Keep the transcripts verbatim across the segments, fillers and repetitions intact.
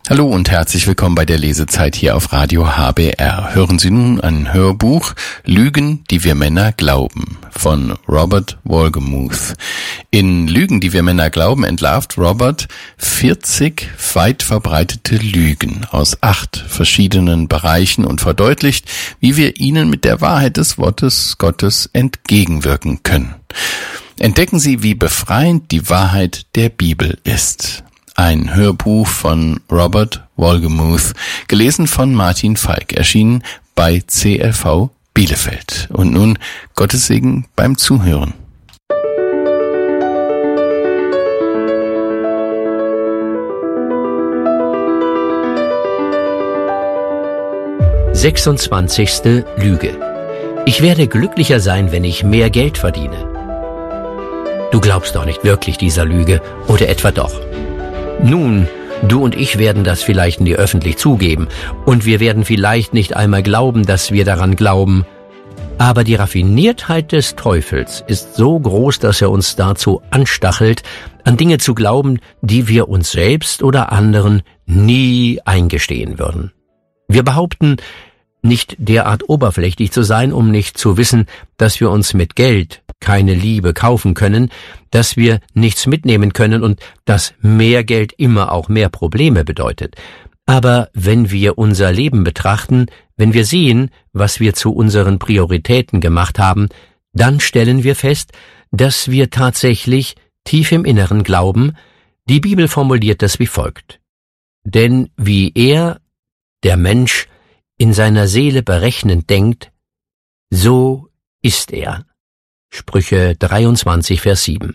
Hallo und herzlich willkommen bei der Lesezeit hier auf Radio H B R. Hören Sie nun ein Hörbuch Lügen, die wir Männer glauben von Robert Wolgemuth. In Lügen, die wir Männer glauben, entlarvt Robert vierzig weit verbreitete Lügen aus acht verschiedenen Bereichen und verdeutlicht, wie wir ihnen mit der Wahrheit des Wortes Gottes entgegenwirken können. Entdecken Sie, wie befreiend die Wahrheit der Bibel ist. Ein Hörbuch von Robert Wolgemuth, gelesen von Martin Falk, erschienen bei C L V Bielefeld. Und nun Gottes Segen beim Zuhören. sechsundzwanzigste Lüge. Ich werde glücklicher sein, wenn ich mehr Geld verdiene. Du glaubst doch nicht wirklich dieser Lüge, oder etwa doch? Nun, du und ich werden das vielleicht nie öffentlich zugeben, und wir werden vielleicht nicht einmal glauben, dass wir daran glauben. Aber die Raffiniertheit des Teufels ist so groß, dass er uns dazu anstachelt, an Dinge zu glauben, die wir uns selbst oder anderen nie eingestehen würden. Wir behaupten, nicht derart oberflächlich zu sein, um nicht zu wissen, dass wir uns mit Geld keine Liebe kaufen können, dass wir nichts mitnehmen können und dass mehr Geld immer auch mehr Probleme bedeutet. Aber wenn wir unser Leben betrachten, wenn wir sehen, was wir zu unseren Prioritäten gemacht haben, dann stellen wir fest, dass wir tatsächlich tief im Inneren glauben. Die Bibel formuliert das wie folgt: Denn wie er, der Mensch, in seiner Seele berechnend denkt, so ist er. Sprüche dreiundzwanzig, Vers sieben.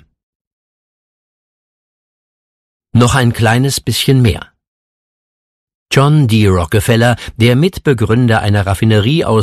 Noch ein kleines bisschen mehr. John D. Rockefeller, der Mitbegründer einer Raffinerie aus